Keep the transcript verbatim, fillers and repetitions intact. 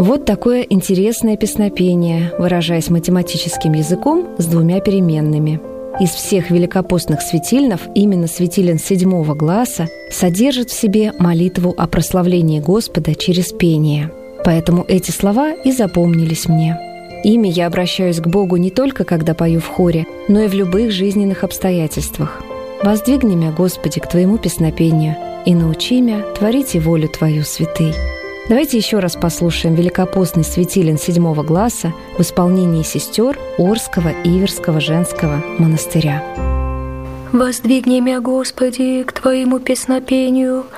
Вот такое интересное песнопение, выражаясь математическим языком, с двумя переменными. Из всех великопостных светильнов именно светилен седьмого гласа содержит в себе молитву о прославлении Господа через пение. Поэтому эти слова и запомнились мне. Ими я обращаюсь к Богу не только когда пою в хоре, но и в любых жизненных обстоятельствах. «Воздвигни мя, Господи, к Твоему песнопению, и научи мя творить и волю Твою, святый». Давайте еще раз послушаем великопостный светилен седьмого гласа в исполнении сестер Орского Иверского женского монастыря. «Воздвигни мя, Господи, к Твоему песнопению,